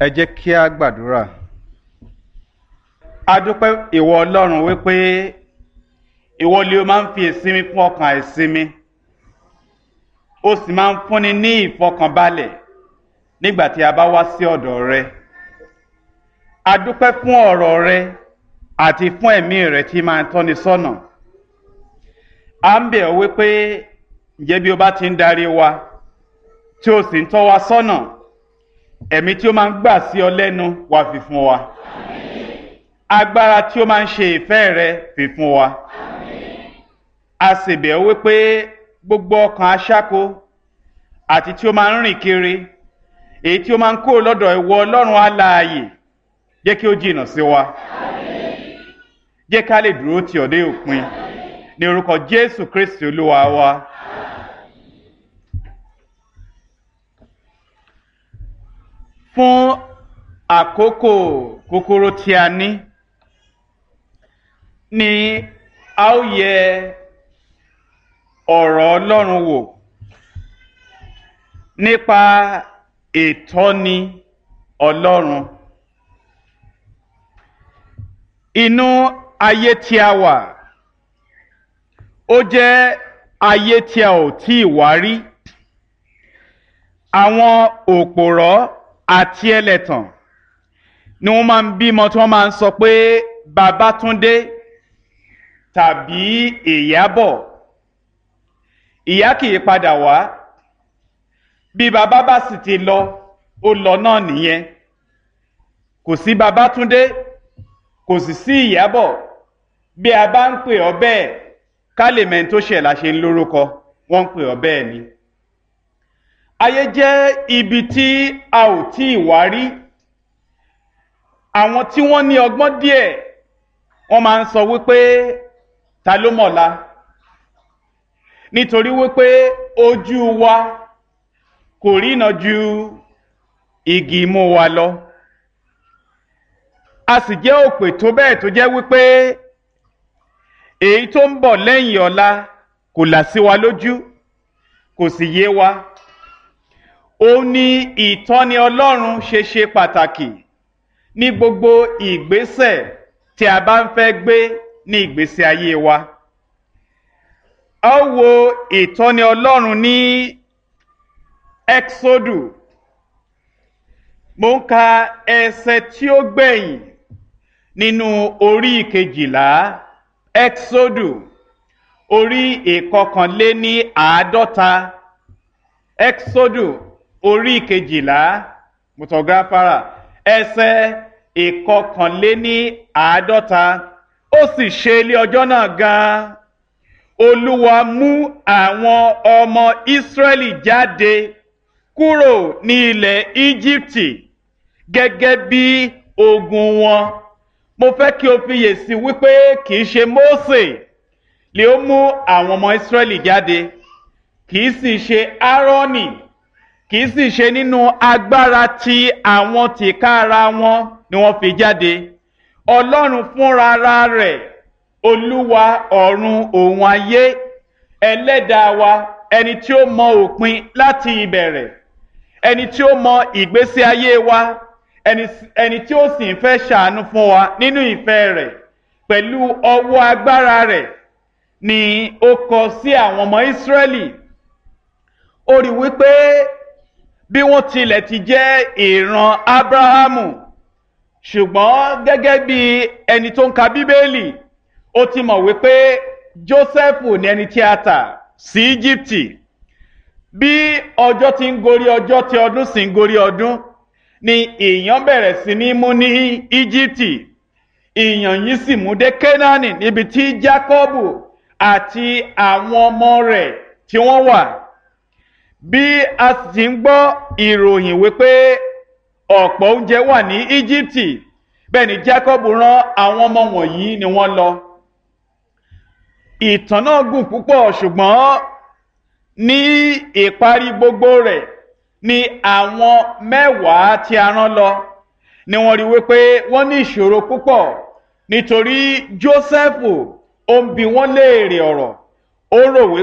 Ẹ jẹ́ kí a gbàdúrà. A dúpẹ́ ìwọ Ọlọ́run wípé ìwọ ni o máa ń fi ìsinmi fún ọkàn àìsinmi. Ó sì máa ń fúnni ní ìfọkànbalẹ̀ nígbà tí a bá wá sí ọ̀dọ̀ rẹ. A dúpẹ́ fún ọ̀rọ̀ rẹ àti fún ẹ̀mí rẹ tí máa ń tọ́ni sọ́nà. À ń bẹ̀ ọ́ wípé ǹjẹ́ bí o bá ti ń darí wa tí o sì ń tọ́ wa sọ́nà, ẹ̀mí tí ó máa ń gbà sí ọ lẹ́nu wá fi fún wa. Agbára tí ó máa ń ṣe ìfẹ́ rẹ fi fún wa. A sì bẹ̀ ọ́ wípé gbogbo ọkàn aṣáko àti tí ó máa ń rìn kiri, èyí tí ó máa ń kó lọ́dọ̀ ìwọ Ọlọ́run alààyè, jẹ́ kí ó jìnnà sí wa. Jẹ́ ká lè dúró tì ọ́ dé òpin. Ní orúkọ Jésù Kristi Olúwa wa. Fún àkókò kúkúrú tí a ní, ni a ó yẹ ọ̀rọ̀ Ọlọ́run wò nípa ìtọ́ni Ọlọ́run. Inú ayé tí a wà, ó jẹ́ ayé tí a ò tí ì wá rí. Àwọn òpòrọ́ àti ẹlẹ́tàn ni wọ́n máa ń bímọ tí wọ́n máa ń sọ pé Babátúndé tàbí Ìyábọ̀. Ìyá kì í padà wá. Bí bàbá bá sì ti lọ, ó lọ náà nìyẹn. Kò sí Babátúndé, kò sì sí Ìyábọ̀. Bí a bá ń pè ọ́ bẹ́ẹ̀, ká lè mẹ́ni tó ṣẹ̀ la ṣe ń lórúkọ, wọ́n ń pè ọ́ bẹ́ẹ̀ ni. Ayé jẹ́ ibi tí a ò tí ì wá rí. Àwọn tí wọ́n ní ọgbọ́n díẹ̀, wọ́n máa ń sọ wípé ta ló mọ̀la? Nítorí wípé ojú wa kò rína ju igi imú wa lọ. A sì jẹ́ òpè tó bẹ́ẹ̀ tó jẹ́ wípé èyí tó ń bọ̀ lẹ́yìn ọ̀la kò là sí wa lójú, kò sì yé wa. Ó ní ìtọ́ni Ọlọ́run ṣe pàtàkì ní gbogbo ìgbésẹ̀ tí a bá ń fẹ́ gbé ní ìgbésí ayé wa. A ó wo ìtọ́ni Ọlọ́run ní Ẹ́kísódù. Mo ń ka ẹsẹ̀ tí ó gbẹ̀yìn nínú orí 12, Ẹ́kísódù orí 51. Ẹ́kísódù orí 12, mùtọ̀gáfárà, ẹsẹ̀ 51. Ó sì ṣe ilé ọjọ́ náà gan-an. Olúwa mú àwọn ọmọ Ísírẹ́lì jáde kúrò ní ilẹ̀ Íjíbítì gẹ́gẹ́ bí ogun wọn. Mo fẹ́ kí o fiyèsí wípé kìí ṣe Mósè lè ó mú àwọn ọmọ Ísírẹ́lì jáde, kìí sì ṣe Árónì, kìí sì ṣe nínú agbára tí àwọn tìkára wọn ni wọ́n fi jáde. Ọlọ́run fúnra rẹ̀, Olúwa ọ̀run òun ayé, ẹlẹ́dàá wa, ẹni tí ó mọ òpin láti ìbẹ̀rẹ̀, ẹni tí ó mọ ìgbésí ayé wa, ẹni tí ó sì ń fẹ́ ṣàánú fún wa nínú ìfẹ́ rẹ̀, pẹ̀lú ọwọ́ agbára rẹ̀ ni ó kọ sí àwọn ọmọ Ísírẹ́lì. Ó rí wípé bí wọ́n tilẹ̀ ti jẹ́ ìran Ábúráhámù, ṣùgbọ́n gẹ́gẹ́ bí ẹni tó ń ka Bíbélì, ó ti mọ̀ wípé Jósẹ́fù ni ẹni tí a tà sí Íjíbítì. Bí ọjọ́ ti ń gorí ọjọ́ tí ọdún sì ń gorí ọdún, ni ìyàn bẹ̀rẹ̀ sí ní mú ní Íjíbítì. Ìyàn yìí sì mú dé Kénáánì níbi tí Jákọ́bù àti àwọn ọmọ rẹ̀ tí wọ́n wà. Bí a sì ti ń gbọ́ ìròyìn wípé ọ̀pọ̀ oúnjẹ wà ní Íjíbítì, bẹ́ẹ̀ ni Jákọ́bù rán àwọn ọmọ wọ̀nyí ni wọ́n lọ. Ìtàn náà gùn púpọ̀, ṣùgbọ́n ní ìparí gbogbo rẹ̀ ni àwọn 10 tí a rán lọ ni wọ́n rí wípé wọ́n ní ìṣòro púpọ̀, nítorí Jósẹ́fù ó ń bi wọ́n léèrè ọ̀rọ̀. Ó rò wípé